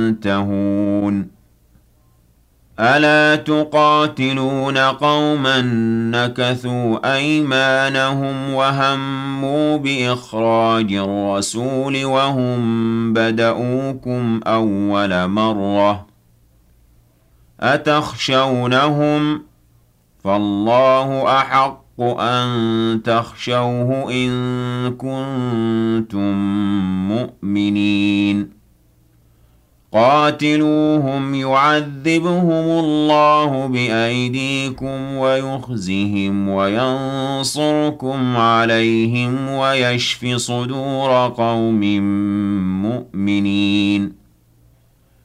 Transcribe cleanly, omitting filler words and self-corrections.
ينتهون ألا تقاتلون قوما نكثوا أيمانهم وهموا بإخراج الرسول وهم بدؤوكم أول مرة أتخشونهم فالله أحق أن تخشوه إن كنتم مؤمنين قاتلوهم يعذبهم الله بأيديكم ويخزهم وينصركم عليهم ويشف صدور قوم مؤمنين